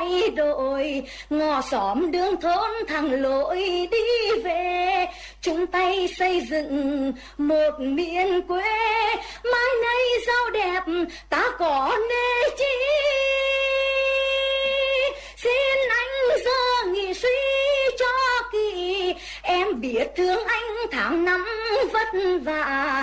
thay đổi, ngõ xóm đường thôn thẳng lối đi về, chung tay xây dựng một miền quê. Mai này giàu đẹp ta có nề chi, xin anh giờ nghỉ suy cho kỳ, em biết thương anh tháng năm vất vả.